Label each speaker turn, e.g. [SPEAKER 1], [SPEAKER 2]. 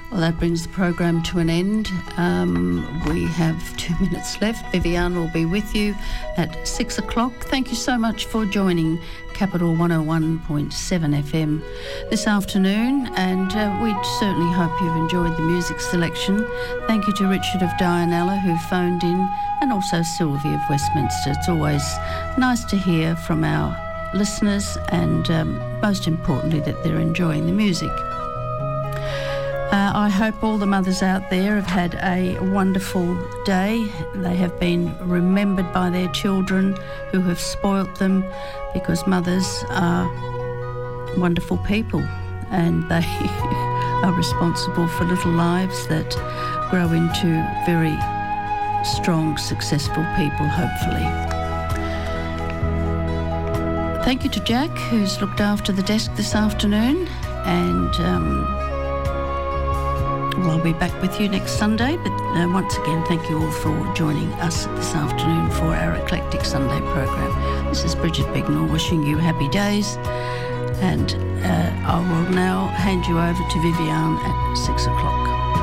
[SPEAKER 1] Well, that brings the program to an end. We have 2 minutes left. Viviane will be with you at 6 o'clock. Thank you so much for joining Capital 101.7 FM this afternoon, and we certainly hope you've enjoyed the music selection. Thank you to Richard of Dianella, who phoned in, and also Sylvia of Westminster. It's always nice to hear from our listeners, and most importantly that they're enjoying the music. I hope all the mothers out there have had a wonderful day. They have been remembered by their children who have spoilt them, because mothers are wonderful people and they are responsible for little lives that grow into very strong, successful people, hopefully. Thank you to Jack, who's looked after the desk this afternoon, and I'll be back with you next Sunday, but once again, thank you all for joining us this afternoon for our Eclectic Sunday program. This is Bridget Bignell wishing you happy days, and I will now hand you over to Viviane at 6 o'clock.